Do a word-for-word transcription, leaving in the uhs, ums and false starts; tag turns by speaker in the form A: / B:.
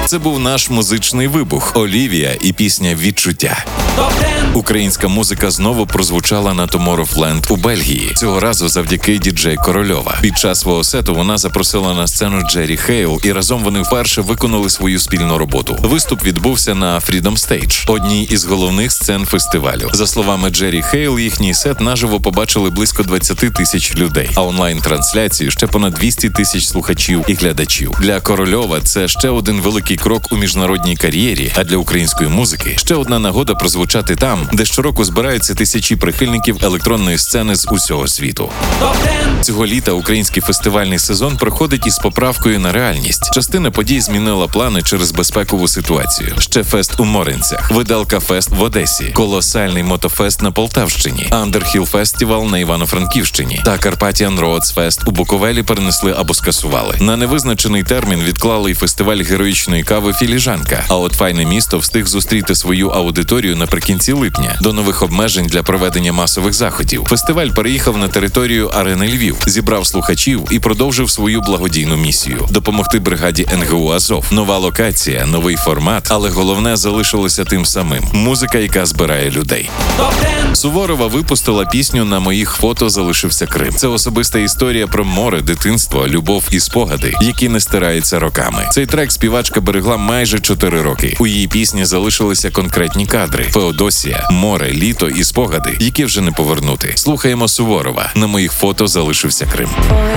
A: Це був наш музичний вибух. Олівія і пісня «Відчуття». Українська музика знову прозвучала на Tomorrowland у Бельгії. Цього разу завдяки діджей Корольова. Під час свого сету вона запросила на сцену Джері Хейл, і разом вони вперше виконали свою спільну роботу. Виступ відбувся на Freedom Stage, одній із головних сцен фестивалю. За словами Джері Хейл, їхній сет наживо побачили близько двадцять тисяч людей, а онлайн-трансляції ще понад двісті тисяч слухачів і глядачів. Для Корольова це ще один великий крок у міжнародній кар'єрі, а для української музики ще одна нагода прозвучати там, де щороку збираються тисячі прихильників електронної сцени з усього світу. Цього літа український фестивальний сезон проходить із поправкою на реальність. Частина подій змінила плани через безпекову ситуацію. Ще фест у Моринцях, Видалка фест в Одесі, колосальний мотофест на Полтавщині, Андерхіл фестивал на Івано-Франківщині та Carpathian Roads Fest у Буковелі перенесли або скасували. На невизначений термін відклали й фестиваль героїчної кави «Філіжанка». А от файне місто встиг зустріти свою аудиторію наприкінці липня. До нових обмежень для проведення масових заходів фестиваль переїхав на територію арени Львів, зібрав слухачів і продовжив свою благодійну місію – допомогти бригаді ен ге у «Азов». Нова локація, новий формат, але головне залишилося тим самим – музика, яка збирає людей. Суворова випустила пісню «На моїх фото залишився Крим». Це особиста історія про море, дитинство, любов і спогади, які не стираються роками. Цей трек співачка берегла майже чотири роки. У її пісні залишилися конкретні кадри – Феодосія, море, літо і спогади, які вже не повернути. Слухаємо Суворова «На моїх фото залишився Крим».